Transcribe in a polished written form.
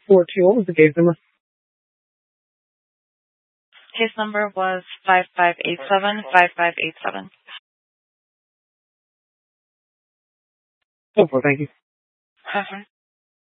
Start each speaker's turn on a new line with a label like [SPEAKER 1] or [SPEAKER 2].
[SPEAKER 1] 4-2. What was the case number?
[SPEAKER 2] Case number was 5587.
[SPEAKER 1] Oh, thank you.
[SPEAKER 2] Uh-huh.